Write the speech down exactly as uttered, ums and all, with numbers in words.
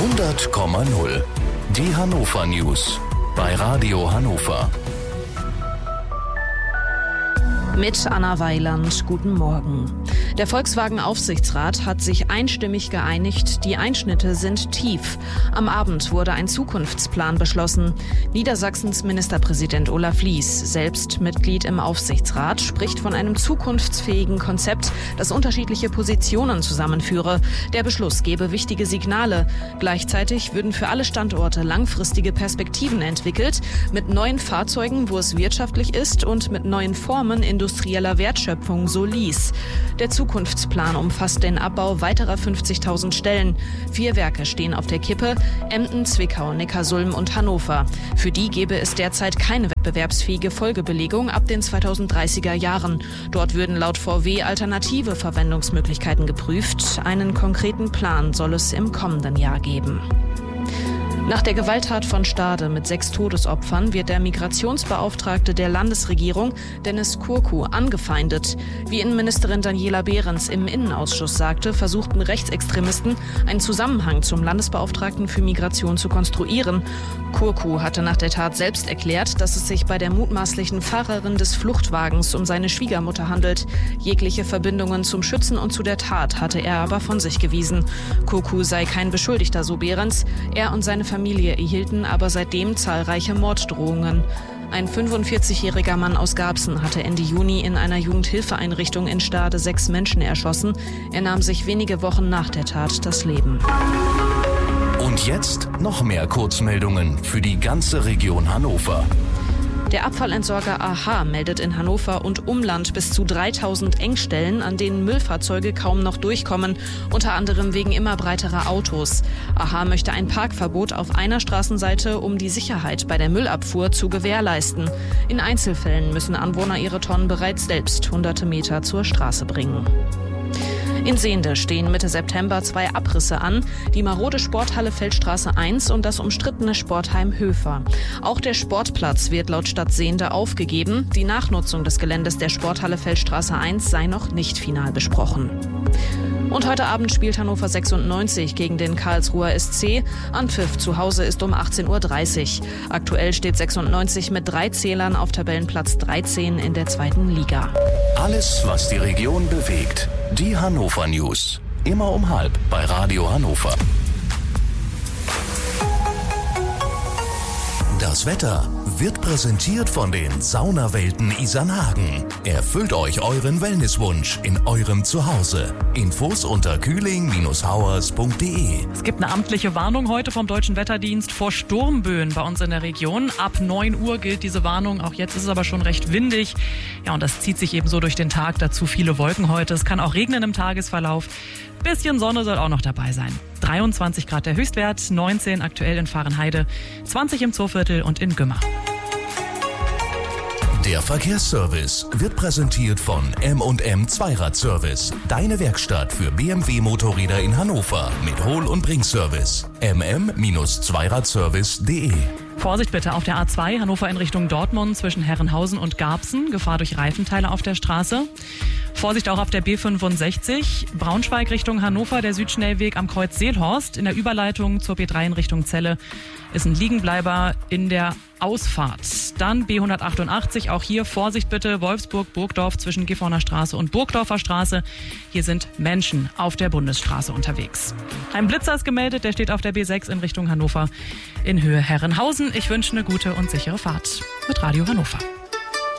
hundert Komma null. Die Hannover News bei Radio Hannover. Mit Anna Weiland, guten Morgen. Der Volkswagen-Aufsichtsrat hat sich einstimmig geeinigt, die Einschnitte sind tief. Am Abend wurde ein Zukunftsplan beschlossen. Niedersachsens Ministerpräsident Olaf Lies, selbst Mitglied im Aufsichtsrat, spricht von einem zukunftsfähigen Konzept, das unterschiedliche Positionen zusammenführe. Der Beschluss gebe wichtige Signale. Gleichzeitig würden für alle Standorte langfristige Perspektiven entwickelt, mit neuen Fahrzeugen, wo es wirtschaftlich ist, und mit neuen Formen industrieller Wertschöpfung, so Lies. Der Zukunftsplan umfasst den Abbau weiterer fünfzigtausend Stellen. Vier Werke stehen auf der Kippe: Emden, Zwickau, Neckarsulm und Hannover. Für die gäbe es derzeit keine wettbewerbsfähige Folgebelegung ab den zweitausenddreißiger Jahren. Dort würden laut V W alternative Verwendungsmöglichkeiten geprüft. Einen konkreten Plan soll es im kommenden Jahr geben. Nach der Gewalttat von Stade mit sechs Todesopfern wird der Migrationsbeauftragte der Landesregierung, Dennis Kurku, angefeindet. Wie Innenministerin Daniela Behrens im Innenausschuss sagte, versuchten Rechtsextremisten, einen Zusammenhang zum Landesbeauftragten für Migration zu konstruieren. Kurku hatte nach der Tat selbst erklärt, dass es sich bei der mutmaßlichen Fahrerin des Fluchtwagens um seine Schwiegermutter handelt. Jegliche Verbindungen zum Schützen und zu der Tat hatte er aber von sich gewiesen. Kurku sei kein Beschuldigter, so Behrens. Er und seine Familie erhielten aber seitdem zahlreiche Morddrohungen. Ein fünfundvierzigjähriger Mann aus Garbsen hatte Ende Juni in einer Jugendhilfeeinrichtung in Stade sechs Menschen erschossen. Er nahm sich wenige Wochen nach der Tat das Leben. Und jetzt noch mehr Kurzmeldungen für die ganze Region Hannover. Der Abfallentsorger A H meldet in Hannover und Umland bis zu dreitausend Engstellen, an denen Müllfahrzeuge kaum noch durchkommen, unter anderem wegen immer breiterer Autos. A H möchte ein Parkverbot auf einer Straßenseite, um die Sicherheit bei der Müllabfuhr zu gewährleisten. In Einzelfällen müssen Anwohner ihre Tonnen bereits selbst hunderte Meter zur Straße bringen. In Sehnde stehen Mitte September zwei Abrisse an, die marode Sporthalle Feldstraße eins und das umstrittene Sportheim Höfer. Auch der Sportplatz wird laut Stadt Sehnde aufgegeben. Die Nachnutzung des Geländes der Sporthalle Feldstraße eins sei noch nicht final besprochen. Und heute Abend spielt Hannover sechsundneunzig gegen den Karlsruher S C. Anpfiff zu Hause ist um achtzehn Uhr dreißig. Aktuell steht sechsundneunzig mit drei Zählern auf Tabellenplatz dreizehn in der zweiten Liga. Alles, was die Region bewegt. Die Hannover News. Immer um halb bei Radio Hannover. Das Wetter wird präsentiert von den Saunawelten Isernhagen. Erfüllt euch euren Wellnesswunsch in eurem Zuhause. Infos unter kühling Bindestrich hauers Punkt de. Es gibt eine amtliche Warnung heute vom Deutschen Wetterdienst vor Sturmböen bei uns in der Region. Ab neun Uhr gilt diese Warnung. Auch jetzt ist es aber schon recht windig. Ja, und das zieht sich eben so durch den Tag. Dazu viele Wolken heute. Es kann auch regnen im Tagesverlauf. Bisschen Sonne soll auch noch dabei sein. dreiundzwanzig Grad der Höchstwert, neunzehn aktuell in Vahrenheide, zwanzig im Zooviertel und in Gümmer. Der Verkehrsservice wird präsentiert von M und M Zweiradservice. Deine Werkstatt für B M W-Motorräder in Hannover mit Hol- und Bringservice. m m Zweiradservice Punkt de. Vorsicht bitte auf der A zwei Hannover in Richtung Dortmund zwischen Herrenhausen und Garbsen. Gefahr durch Reifenteile auf der Straße. Vorsicht auch auf der B fünfundsechzig Braunschweig Richtung Hannover, der Südschnellweg am Kreuz Seelhorst. In der Überleitung zur B drei in Richtung Celle ist ein Liegenbleiber in der Ausfahrt. Dann B hundertachtundachtzig, auch hier Vorsicht bitte, Wolfsburg-Burgdorf zwischen Gifhorner Straße und Burgdorfer Straße. Hier sind Menschen auf der Bundesstraße unterwegs. Ein Blitzer ist gemeldet, der steht auf der B sechs in Richtung Hannover in Höhe Herrenhausen. Ich wünsche eine gute und sichere Fahrt mit Radio Hannover.